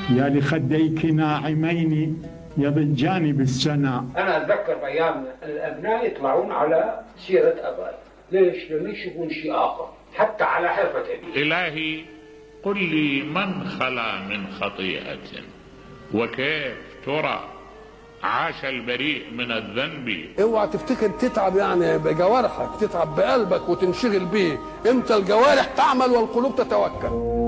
يا لخديك ناعمين يضجان بالسنا. أنا أتذكر أيام الأبناء يطلعون على سيرة أبائي. ليش؟ لأنه يشوفون شيء آخر حتى على حرفة أبي. إلهي قل لي من خلا من خطيئة وكيف ترى عاش البريء من الذنب. اوعى تفتكر تتعب يعني بجوارحك، تتعب بقلبك وتنشغل بيه. انت الجوارح تعمل والقلوب تتوكل.